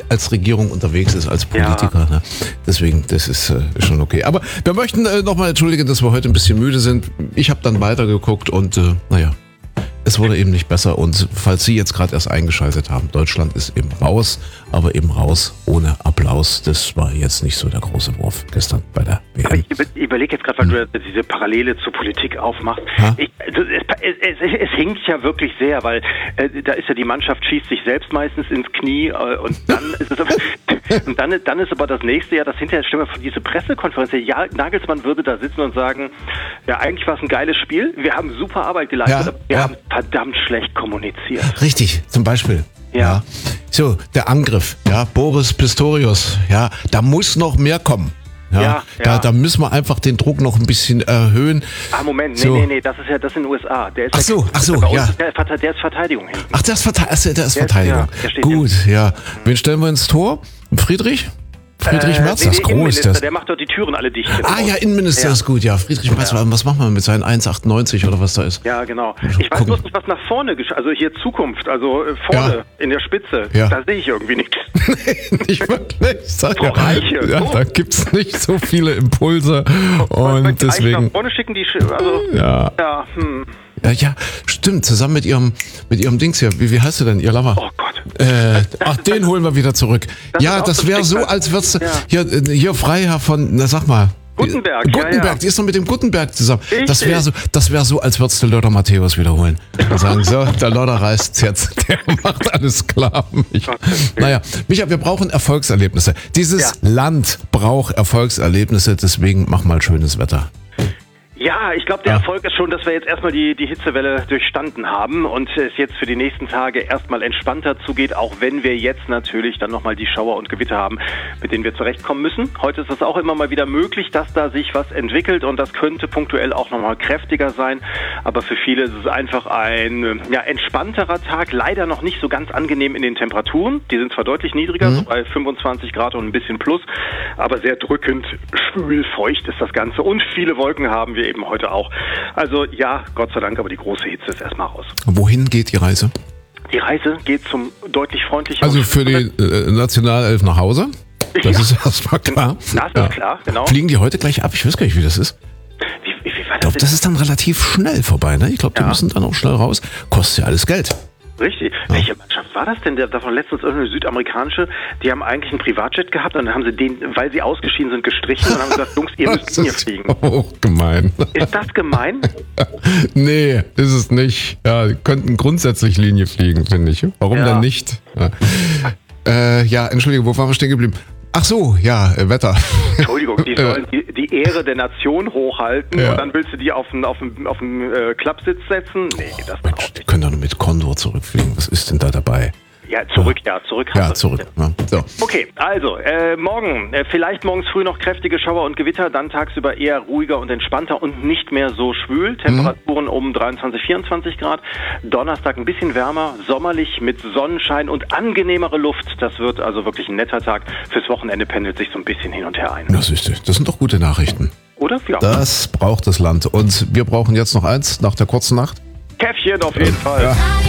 als Regierung unterwegs ist, als Politiker. Ne? Deswegen, das ist schon okay. Aber wir möchten nochmal entschuldigen, dass wir heute ein bisschen müde sind. Ich habe dann weitergeguckt und es wurde eben nicht besser. Und falls Sie jetzt gerade erst eingeschaltet haben, Deutschland ist eben raus, aber eben raus ohne Applaus. Das war jetzt nicht so der große Wurf gestern bei der WM. Aber ich überlege jetzt gerade, weil du diese Parallele zur Politik aufmachst. Es hinkt ja wirklich sehr, weil da ist ja die Mannschaft schießt sich selbst meistens ins Knie und dann ist es und dann ist aber das nächste Jahr, das hinterher stimmt von diese Pressekonferenz. Ja, Nagelsmann würde da sitzen und sagen, ja, eigentlich war es ein geiles Spiel, wir haben super Arbeit geleistet, aber wir haben verdammt schlecht kommuniziert. Richtig, zum Beispiel. Ja. So, der Angriff, Boris Pistorius, da muss noch mehr kommen. Da müssen wir einfach den Druck noch ein bisschen erhöhen. Moment, so. nee, das ist in den USA. Der ist Ach so, der ist Verteidigung hinten. Ach, der ist Verteidigung. Gut, Wen stellen wir ins Tor? Friedrich Merz, das groß. Der macht dort die Türen alle dicht. Innenminister ist gut, Friedrich Merz, was machen wir mit seinen 1,98 oder was da ist? Ja, genau. Ich weiß bloß nicht, was nach vorne also hier Zukunft, also vorne in der Spitze, da sehe ich irgendwie nichts. Nicht wirklich. Reiche. Da gibt es nicht so viele Impulse und deswegen... Nach vorne schicken die... Ja, stimmt, zusammen mit ihrem Dings hier. Wie heißt du denn, ihr Lover? Oh Gott. Den holen wir wieder zurück. Das wäre so, als würdest du... Hier Freiherr von... Na, sag mal. Gutenberg, die ist doch mit dem Gutenberg zusammen. Richtig. Das wäre so, als würdest du Lothar Matthäus wiederholen. Und sagen, so, der Lothar reißt's jetzt. Der macht alles klar. Naja, Micha, wir brauchen Erfolgserlebnisse. Dieses Land braucht Erfolgserlebnisse, deswegen mach mal schönes Wetter. Ja, ich glaube, der Erfolg ist schon, dass wir jetzt erstmal die Hitzewelle durchstanden haben und es jetzt für die nächsten Tage erstmal entspannter zugeht, auch wenn wir jetzt natürlich dann nochmal die Schauer und Gewitter haben, mit denen wir zurechtkommen müssen. Heute ist es auch immer mal wieder möglich, dass da sich was entwickelt und das könnte punktuell auch nochmal kräftiger sein. Aber für viele ist es einfach ein entspannterer Tag, leider noch nicht so ganz angenehm in den Temperaturen. Die sind zwar deutlich niedriger, so bei 25 Grad und ein bisschen plus, aber sehr drückend, schwül, feucht ist das Ganze und viele Wolken haben wir eben heute auch. Also Gott sei Dank, aber die große Hitze ist erstmal raus. Wohin geht die Reise? Die Reise geht zum deutlich freundlicheren... Also für die Nationalelf nach Hause? Das ist erstmal klar. Das ist klar, genau. Fliegen die heute gleich ab? Ich weiß gar nicht, wie das ist. Wie war das? Ich glaube, das ist dann relativ schnell vorbei. Ne? Ich glaube, die müssen dann auch schnell raus. Kostet ja alles Geld. Richtig. Ja. Welche Mannschaft war das denn? Davon letztens irgendeine südamerikanische, die haben eigentlich einen Privatjet gehabt und dann haben sie den, weil sie ausgeschieden sind, gestrichen und haben gesagt, Jungs, ihr müsst hier fliegen. Oh, gemein. Ist das gemein? Nee, ist es nicht. Ja, die könnten grundsätzlich Linie fliegen, finde ich. Warum denn nicht? Entschuldigung, wo waren wir stehen geblieben? Ach so, Wetter. Entschuldigung, die sollen die Ehre der Nation hochhalten und dann willst du die auf den Klappsitz setzen? Nee, das Mensch, auch nicht. Die können doch nur mit Condor zurückfliegen. Was ist denn da dabei? Zurück. Zurück. Ja. So. Okay, also vielleicht morgens früh noch kräftige Schauer und Gewitter, dann tagsüber eher ruhiger und entspannter und nicht mehr so schwül. Temperaturen um 23, 24 Grad. Donnerstag ein bisschen wärmer, sommerlich mit Sonnenschein und angenehmere Luft. Das wird also wirklich ein netter Tag. Fürs Wochenende pendelt sich so ein bisschen hin und her ein. Das sind doch gute Nachrichten. Oder? Ja. Das braucht das Land. Und wir brauchen jetzt noch eins nach der kurzen Nacht. Käffchen auf jeden Fall. Ja.